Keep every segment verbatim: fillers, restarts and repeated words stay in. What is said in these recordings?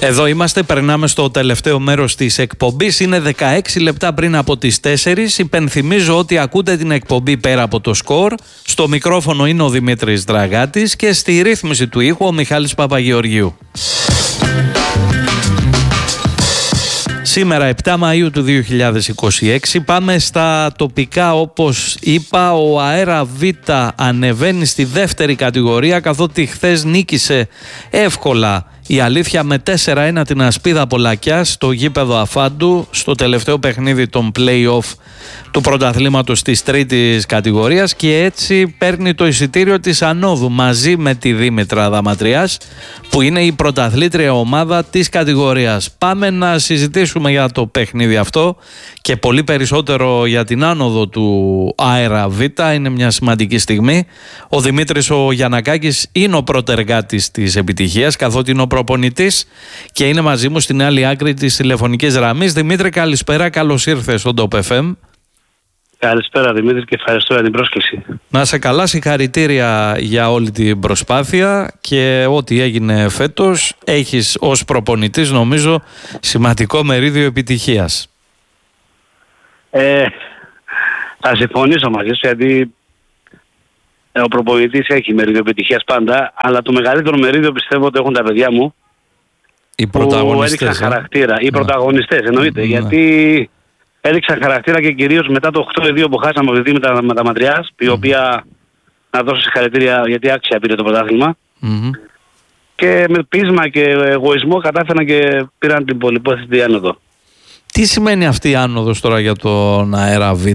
Εδώ είμαστε, περνάμε στο τελευταίο μέρος της εκπομπής. Είναι δεκαέξι λεπτά πριν από τις τέσσερις. Υπενθυμίζω ότι ακούτε την εκπομπή Πέρα από το Σκορ. Στο μικρόφωνο είναι ο Δημήτρης Δραγάτης και στη ρύθμιση του ήχου ο Μιχάλης Παπαγεωργίου. Σήμερα επτά Μαΐου του δύο χιλιάδες είκοσι έξι πάμε στα τοπικά. Όπως είπα, ο Αέρα Β ανεβαίνει στη δεύτερη κατηγορία, καθότι χθες νίκησε εύκολα η Αλήθεια με τέσσερα ένα την Ασπίδα Πολακιάς στο γήπεδο Αφάντου στο τελευταίο παιχνίδι των play-off του πρωταθλήματος της τρίτης κατηγορίας και έτσι παίρνει το εισιτήριο της ανόδου μαζί με τη Δήμητρα Δαματριάς που είναι η πρωταθλήτρια ομάδα της κατηγορίας. Πάμε να συζητήσουμε για το παιχνίδι αυτό και πολύ περισσότερο για την άνοδο του Αέρα Β. Είναι μια σημαντική στιγμή. Ο Δημήτρης ο Γιαννακάκης είναι ο πρωτεργάτης της επιτυχίας, καθότι είναι ο προπονητής και είναι μαζί μου στην άλλη άκρη της τηλεφωνικής γραμμής. Δημήτρη, καλησπέρα, καλώς ήρθες στον Top εφ εμ. Καλησπέρα Δημήτρη και ευχαριστώ για την πρόσκληση. Να σε καλά, συγχαρητήρια για όλη την προσπάθεια και ό,τι έγινε φέτος. Έχεις ως προπονητής νομίζω σημαντικό μερίδιο επιτυχίας. Ε, θα συμφωνήσω μαζί σου γιατί ο προπονητής έχει μερίδιο επιτυχίας πάντα, αλλά το μεγαλύτερο μερίδιο πιστεύω ότι έχουν τα παιδιά μου. Οι πρωταγωνιστές. Που έδειξαν ε? χαρακτήρα. Οι ναι. πρωταγωνιστές εννοείται. Ναι. Γιατί έδειξαν χαρακτήρα και κυρίως μετά το οκτώ δύο που χάσαμε από τη Δήμητρα με τα Ματριάς, η mm. οποία να δώσω συγχαρητήρια γιατί άξια πήρε το πρωτάθλημα. Mm-hmm. Και με πείσμα και εγωισμό κατάφεραν και πήραν την πολυπόθητη άνοδο. Τι σημαίνει αυτή η άνοδος τώρα για τον Αέρα Β?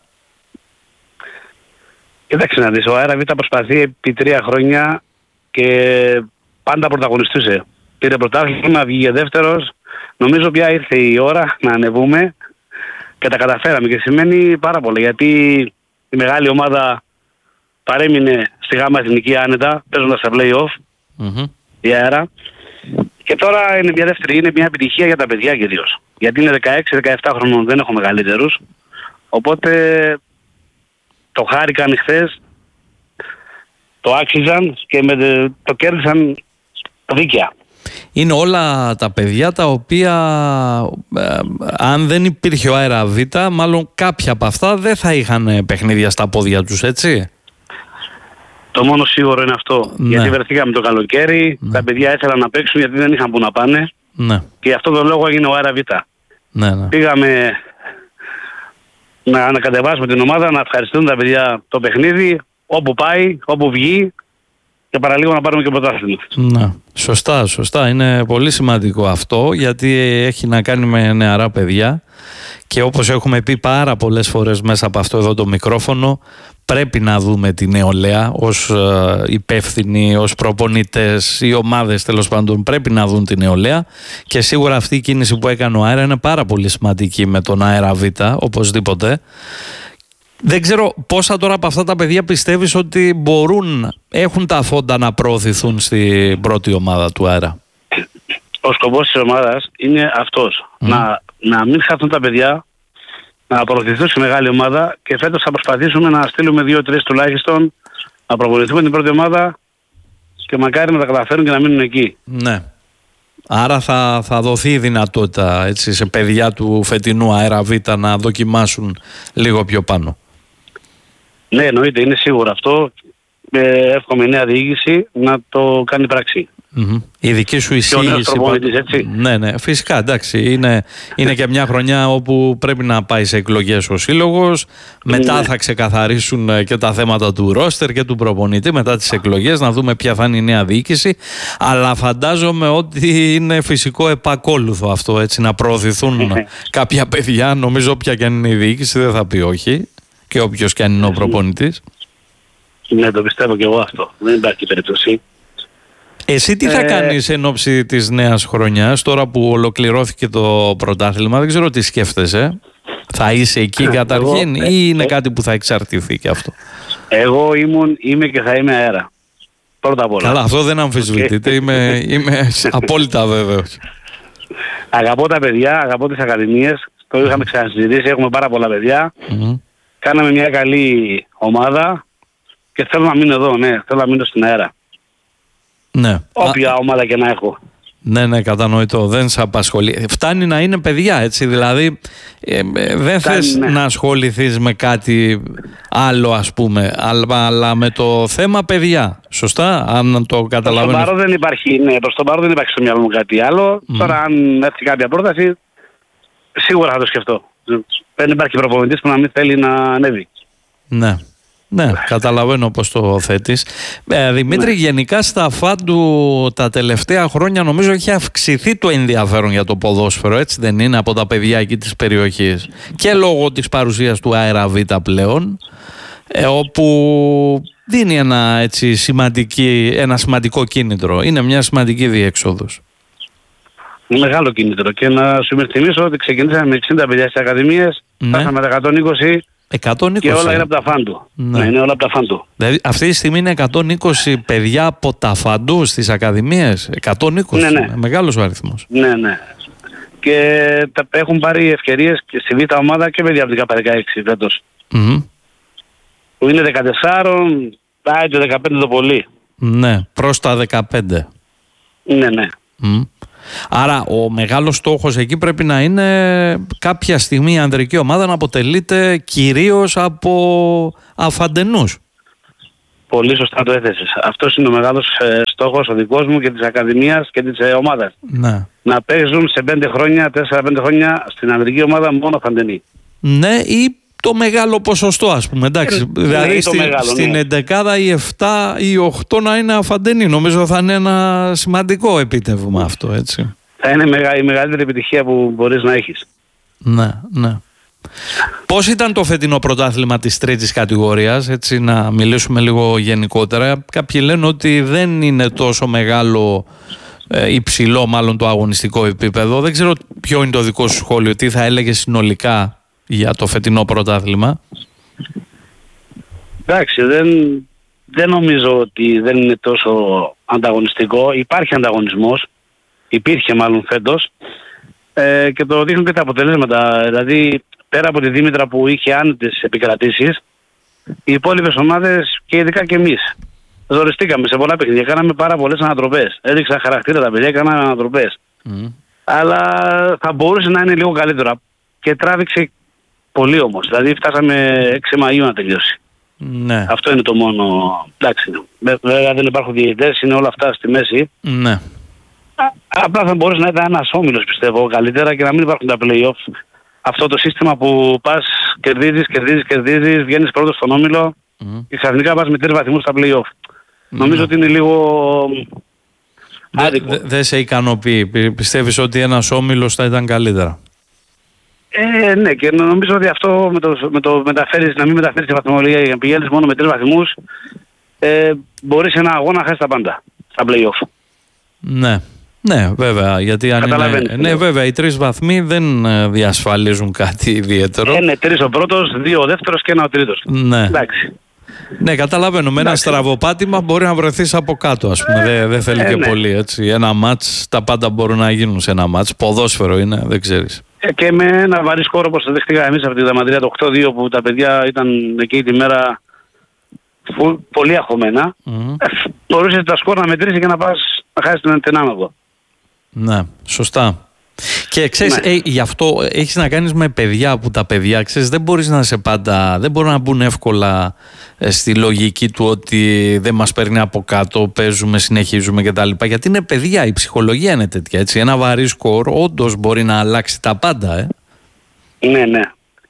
Κοίταξε να δεις, ο Αέρα Β προσπαθεί επί τρία χρόνια και πάντα πρωταγωνιστούσε. Πήρε πρωτάθλημα, βγήκε δεύτερος. Νομίζω πια ήρθε η ώρα να ανεβούμε και τα καταφέραμε και σημαίνει πάρα πολύ γιατί η μεγάλη ομάδα παρέμεινε στη γάμα εθνική άνετα παίζοντας στα play-off mm-hmm. η Αέρα και τώρα είναι μια δεύτερη, είναι μια επιτυχία για τα παιδιά κυρίως γιατί είναι δεκαέξι δεκαεπτά χρονών, δεν έχω μεγαλύτερους, οπότε το χάρηκαν χθες, το άξιζαν και με, το κέρδισαν δίκαια. Είναι όλα τα παιδιά τα οποία ε, αν δεν υπήρχε ο Αέρα Β, μάλλον κάποια από αυτά δεν θα είχαν παιχνίδια στα πόδια τους, έτσι. Το μόνο σίγουρο είναι αυτό. Ναι. Γιατί βρεθήκαμε το καλοκαίρι, ναι. τα παιδιά ήθελαν να παίξουν γιατί δεν είχαν που να πάνε. Ναι. Και γι' αυτό τον λόγο έγινε ο Αέρα Β. Ναι, ναι. Πήγαμε να ανακατεβάσουμε την ομάδα, να ευχαριστούν τα παιδιά το παιχνίδι, όπου πάει, όπου βγει. Και παραλίγο να πάρουμε και πρωτάθλημα. Ναι, σωστά, σωστά. Είναι πολύ σημαντικό αυτό γιατί έχει να κάνει με νεαρά παιδιά και όπως έχουμε πει πάρα πολλές φορές μέσα από αυτό εδώ το μικρόφωνο, πρέπει να δούμε τη νεολαία ως ε, υπεύθυνοι, ως προπονητές, οι ομάδες τέλος πάντων πρέπει να δουν τη νεολαία και σίγουρα αυτή η κίνηση που έκανε ο Αέρα είναι πάρα πολύ σημαντική με τον Αέρα Β, οπωσδήποτε. Δεν ξέρω πόσα τώρα από αυτά τα παιδιά πιστεύεις ότι μπορούν, έχουν τα φόντα να προωθηθούν στην πρώτη ομάδα του Αέρα. Ο σκοπός της ομάδας είναι αυτός. Mm. Να, να μην χαθούν τα παιδιά, να προωθηθούν στη μεγάλη ομάδα και φέτος θα προσπαθήσουμε να στείλουμε δύο-τρεις τουλάχιστον να προπονηθούμε την πρώτη ομάδα και μακάρι να τα καταφέρουν και να μείνουν εκεί. Ναι. Άρα θα, θα δοθεί η δυνατότητα έτσι, σε παιδιά του φετινού Αέρα Β να δοκιμάσουν λίγο πιο πάνω. Ναι, εννοείται, είναι σίγουρο αυτό. Ε, εύχομαι η νέα διοίκηση να το κάνει πράξη. Mm-hmm. Η δική σου εισήγηση. Έτσι. Ναι, ναι, φυσικά εντάξει. Είναι, είναι και μια χρονιά όπου πρέπει να πάει σε εκλογές ο σύλλογος. Μετά ναι. θα ξεκαθαρίσουν και τα θέματα του ρόστερ και του προπονητή μετά τις εκλογές, να δούμε ποια θα είναι η νέα διοίκηση. Αλλά φαντάζομαι ότι είναι φυσικό επακόλουθο αυτό, έτσι, να προωθηθούν κάποια παιδιά. Νομίζω όποια και αν είναι η διοίκηση δεν θα πει όχι. Και όποιος και αν είναι ο προπονητής. Ναι, το πιστεύω και εγώ αυτό. Δεν υπάρχει περίπτωση. Εσύ τι θα ε... κάνεις εν ώψη της νέας χρονιάς, τώρα που ολοκληρώθηκε το πρωτάθλημα, δεν ξέρω τι σκέφτεσαι. Θα είσαι εκεί καταρχήν εγώ, ή είναι ε... κάτι που θα εξαρτηθεί και αυτό? Εγώ ήμουν, είμαι και θα είμαι Αέρα. Πρώτα απ' όλα. Καλά, αυτό δεν αμφισβητείται. είμαι, είμαι απόλυτα βέβαιος. Αγαπώ τα παιδιά, αγαπώ τις ακαδημίες. Το είχαμε ξανασυζητήσει, έχουμε πάρα πολλά παιδιά. Mm-hmm. Κάναμε μια καλή ομάδα και θέλω να μείνω εδώ, ναι. Θέλω να μείνω στην Αέρα. Ναι. Όποια Α... ομάδα και να έχω. Ναι, ναι, κατανοητό. Δεν σε απασχολεί. Φτάνει να είναι παιδιά, έτσι. Δηλαδή, ε, ε, δεν θες ναι. να ασχοληθείς με κάτι άλλο, ας πούμε, αλλά, αλλά με το θέμα παιδιά. Σωστά, αν το καταλαβαίνω. Προς τον παρόν δεν υπάρχει, ναι, προς τον παρόν δεν υπάρχει στο μυαλό μου κάτι άλλο. Mm. Τώρα, αν έρθει κάποια πρόταση, σίγουρα θα το σκεφτώ. Δεν υπάρχει προπονητής που να μην θέλει να ανέβει. Ναι. Ναι, καταλαβαίνω πώς το θέτεις. Ε, Δημήτρη, ναι. γενικά στα Φάντου τα τελευταία χρόνια νομίζω έχει αυξηθεί το ενδιαφέρον για το ποδόσφαιρο, έτσι δεν είναι, από τα παιδιά εκεί της περιοχής, και λόγω της παρουσίας του Αέρα Β πλέον, ε, όπου δίνει ένα, έτσι, σημαντική, ένα σημαντικό κίνητρο. Είναι μια σημαντική διέξοδος. Μεγάλο κίνητρο. Και να σου υπενθυμίσω ότι ξεκινήσαμε με εξήντα παιδιά στις ακαδημίες, ναι. φτάσαμε με εκατόν είκοσι. εκατόν είκοσι. Και όλα είναι από τα Φάντου. Ναι. ναι, είναι όλα από τα Φάντου. Δηλαδή αυτή τη στιγμή είναι εκατόν είκοσι παιδιά από τα Φάντου στις ακαδημίες. εκατόν είκοσι. Ναι, ναι. Μεγάλος ο αριθμός. Ναι, ναι. Και τα έχουν πάρει ευκαιρίες και στη Β' ομάδα και παιδιά από την δεκαέξι φέτος. Mm-hmm. Που είναι δεκατέσσερα, πάει το δεκαπέντε το πολύ. Ναι, προς τα δεκαπέντε. Ναι, ναι. Mm. Άρα ο μεγάλος στόχος εκεί πρέπει να είναι κάποια στιγμή η ανδρική ομάδα να αποτελείται κυρίως από αφαντενούς. Πολύ σωστά το έθεσες. Αυτός είναι ο μεγάλος ε, στόχος ο δικός μου και της Ακαδημίας και της ε, ομάδας. Ναι. Να παίζουν σε πέντε χρόνια, τέσσερα πέντε χρόνια στην ανδρική ομάδα μόνο αφαντενοί. Ναι, ή το μεγάλο ποσοστό, ας πούμε. Εντάξει, ε, δηλαδή ναι, στη, μεγάλο, στην ναι. εντεκάδα οι επτά ή οκτώ να είναι αφαντενοί. Νομίζω θα είναι ένα σημαντικό επίτευγμα αυτό, έτσι. Θα είναι μεγα, η μεγαλύτερη επιτυχία που μπορείς να έχεις. Ναι, ναι. Πώς ήταν το φετινό πρωτάθλημα της τρίτης κατηγορίας, έτσι, να μιλήσουμε λίγο γενικότερα. Κάποιοι λένε ότι δεν είναι τόσο μεγάλο, ε, υψηλό μάλλον το αγωνιστικό επίπεδο. Δεν ξέρω ποιο είναι το δικό σου σχόλιο, τι θα έλεγες συνολικά για το φετινό πρωτάθλημα. Εντάξει, δεν, δεν νομίζω ότι δεν είναι τόσο ανταγωνιστικό. Υπάρχει ανταγωνισμός, υπήρχε μάλλον φέτος, ε, και το δείχνουν και τα αποτελέσματα. Δηλαδή, πέρα από τη Δήμητρα που είχε άνετες επικρατήσεις, οι υπόλοιπες ομάδες και ειδικά και εμείς ζοριστήκαμε σε πολλά παιχνίδια. Κάναμε πάρα πολλές ανατροπές. Έδειξαν χαρακτήρα τα παιδιά, κάναμε ανατροπές. Mm. Αλλά θα μπορούσε να είναι λίγο καλύτερα. Και τράβηξε πολύ όμως. Δηλαδή φτάσαμε έξι Μαΐου να τελειώσει. Ναι. Αυτό είναι το μόνο. Εντάξει, βέβαια δεν υπάρχουν διαιτητές, είναι όλα αυτά στη μέση. Ναι. Απλά θα μπορούσε να ήταν ένας όμιλος, πιστεύω, καλύτερα και να μην υπάρχουν τα play-off. Αυτό το σύστημα που πας, κερδίζεις, κερδίζεις, κερδίζεις, βγαίνεις πρώτος στον όμιλο mm. και ξαφνικά πας με τρεις βαθμούς στα play-off. Mm. Νομίζω ότι είναι λίγο άδικο. Δεν δε σε ικανοποιεί. Πιστεύεις ότι ένας όμιλος θα ήταν καλύτερα? Ε, ναι, και νομίζω ότι αυτό με το, με το μεταφέρεις, να μην μεταφέρεις τη βαθμολογία για να πηγαίνεις μόνο με τρεις βαθμούς, ε, μπορείς ένα αγώνα να χάσεις τα πάντα στα play-off. Ναι. Ναι, βέβαια, γιατί αν είναι... Ναι, βέβαια, οι τρεις βαθμοί δεν διασφαλίζουν κάτι ιδιαίτερο. Είναι τρεις ο πρώτος, δύο ο δεύτερος και ένα ο τρίτος. Ναι. Εντάξει. Ναι, καταλαβαίνω. Με ένα στραβοπάτημα μπορεί να βρεθείς από κάτω, ας πούμε. Δεν δε θέλει ε, και ναι. πολύ, έτσι. Ένα μάτς, τα πάντα μπορούν να γίνουν σε ένα μάτς. Ποδόσφαιρο είναι, δεν ξέρεις. Ε, και με ένα βαρύ σκόρο όπως το δεχτήκαμε εμείς από τη Δαμαντρία το οκτώ δύο που τα παιδιά ήταν εκεί τη μέρα πολύ αγχωμένα. Mm. Ε, μπορούσε τα σκόρ να μετρήσει και να πας να χάσεις την άνοδο. Ναι, σωστά. Και ξέρεις, ναι. ε, γι' αυτό έχεις να κάνεις με παιδιά που τα παιδιά, ξέρεις, δεν μπορείς να σε πάντα, δεν μπορούν να μπουν εύκολα ε, στη λογική του ότι δεν μας παίρνει από κάτω, παίζουμε, συνεχίζουμε κτλ. Γιατί είναι παιδιά, η ψυχολογία είναι τέτοια, έτσι. Ένα βαρύ σκορ όντως μπορεί να αλλάξει τα πάντα, ε. Ναι, ναι.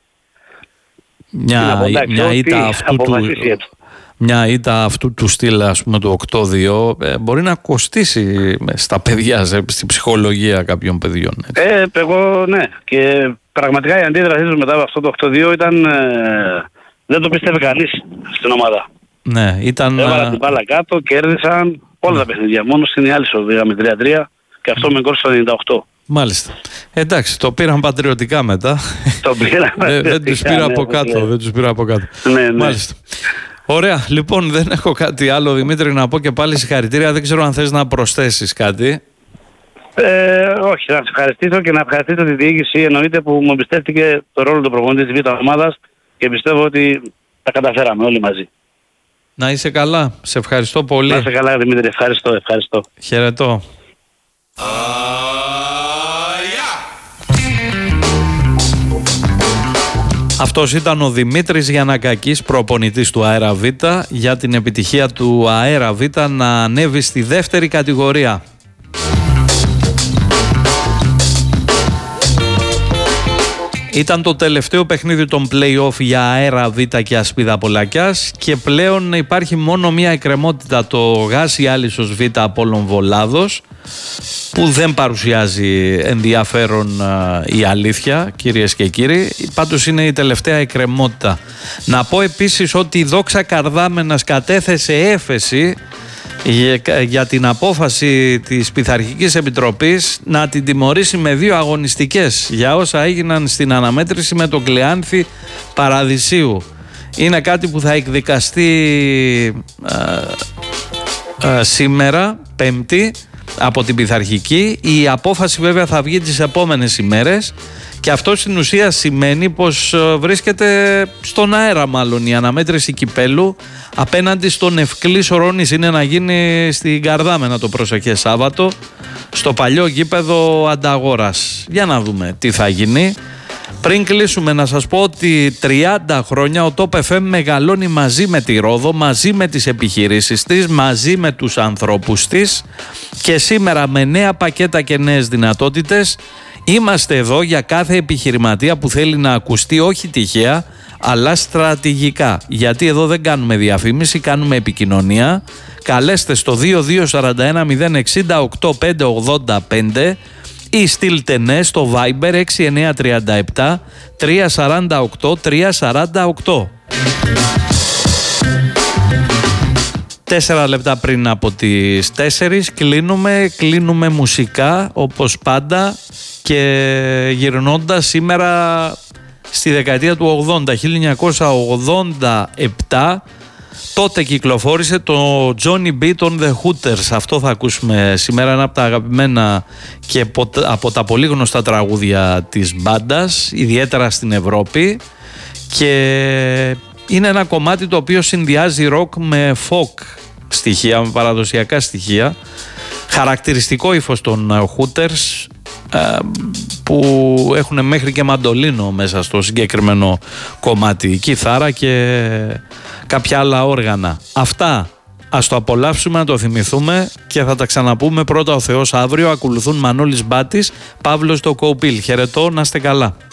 Μια, μια ήττα αυτού του... Μια ήττα αυτού του στυλ, ας πούμε, του οκτώ δύο ε, μπορεί να κοστίσει στα παιδιά, στην ψυχολογία κάποιων παιδιών. Έτσι. Ε, εγώ ναι. Και πραγματικά η αντίδρασή τους μετά από αυτό το οκτώ δύο ήταν... Ε, δεν το πίστευε κανείς στην ομάδα. Ναι, ήταν... Έβαλαν την μπάλα κάτω, κέρδισαν όλα τα παιχνίδια. Μόνο στην Ιάλισσο πήγαμε τρία τρία και αυτό με κόρσε το ενενήντα οκτώ. Μάλιστα. Εντάξει, το πήραν πατριωτικά μετά. Το πήραν πατριωτικά. δεν τους πήρα από ναι, κάτω. Ναι. Δεν τους πήρα από κάτω. Ναι, ναι. Μάλιστα. Ωραία, λοιπόν, δεν έχω κάτι άλλο, Δημήτρη, να πω και πάλι συγχαρητήρια. Δεν ξέρω αν θες να προσθέσεις κάτι. Ε, όχι, να σε ευχαριστήσω και να ευχαριστήσω τη διοίκηση, εννοείται, που μου εμπιστεύτηκε το ρόλο του προπονητή της Β' ομάδας και πιστεύω ότι τα καταφέραμε όλοι μαζί. Να είσαι καλά. Σε ευχαριστώ πολύ. Να είσαι καλά, Δημήτρη. Ευχαριστώ, ευχαριστώ. Χαιρετώ. Αυτός ήταν ο Δημήτρης Γιαννακάκης, προπονητής του Αέρα Β, για την επιτυχία του Αέρα Β να ανέβει στη δεύτερη κατηγορία. Ήταν το τελευταίο παιχνίδι των play-off για Αέρα Β και Ασπίδα Πολακιάς και πλέον υπάρχει μόνο μία εκκρεμότητα, το Γάσι Άλυσος Β Απόλλων Βολάδος, που δεν παρουσιάζει ενδιαφέρον η αλήθεια, κυρίες και κύριοι. Πάντως είναι η τελευταία εκκρεμότητα. Να πω επίσης ότι η Δόξα Καρδάμενας κατέθεσε έφεση για την απόφαση της Πειθαρχικής Επιτροπής να την τιμωρήσει με δύο αγωνιστικές για όσα έγιναν στην αναμέτρηση με τον Κλεάνθη Παραδεισίου. Είναι κάτι που θα εκδικαστεί ε, ε, σήμερα, Πέμπτη, από την Πειθαρχική. Η απόφαση βέβαια θα βγει τις επόμενες ημέρες και αυτό στην ουσία σημαίνει πως βρίσκεται στον αέρα μάλλον η αναμέτρηση κυπέλου απέναντι στον Ευκλή Σορώνης. Είναι να γίνει στην Καρδάμενα το προσεχές Σάββατο, στο παλιό γήπεδο Ανταγόρας. Για να δούμε τι θα γίνει. Πριν κλείσουμε να σας πω ότι τριάντα χρόνια ο Top εφ εμ μεγαλώνει μαζί με τη Ρόδο, μαζί με τις επιχειρήσεις της, μαζί με τους ανθρώπους της και σήμερα με νέα πακέτα και νέες δυνατότητες είμαστε εδώ για κάθε επιχειρηματία που θέλει να ακουστεί όχι τυχαία αλλά στρατηγικά. Γιατί εδώ δεν κάνουμε διαφήμιση, κάνουμε επικοινωνία. Καλέστε στο δύο δύο τέσσερα ένα μηδέν εξήντα οκτώ πέντε ογδόντα πέντε ή στείλτε ναι στο Viber έξι εννιά τρία επτά τρία τέσσερα οκτώ τρία τέσσερα οκτώ. Τέσσερα λεπτά πριν από τις τέσσερις κλείνουμε, κλείνουμε μουσικά όπως πάντα και γυρνώντας σήμερα στη δεκαετία του ογδόντα, χίλια εννιακόσια ογδόντα επτά, τότε κυκλοφόρησε το Johnny B των The Hooters. Αυτό θα ακούσουμε σήμερα, ένα από τα αγαπημένα και από τα πολύ γνωστά τραγούδια της μπάντας, ιδιαίτερα στην Ευρώπη, και είναι ένα κομμάτι το οποίο συνδυάζει rock με folk στοιχεία, με παραδοσιακά στοιχεία. Χαρακτηριστικό ύφος των Hooters, που έχουν μέχρι και μαντολίνο μέσα στο συγκεκριμένο κομμάτι, κιθάρα και κάποια άλλα όργανα. Αυτά ας το απολαύσουμε, να το θυμηθούμε και θα τα ξαναπούμε πρώτα ο Θεός αύριο. Ακολουθούν Μανώλης Μπάτης, Παύλος το Κοupil. Χαιρετώ, να είστε καλά.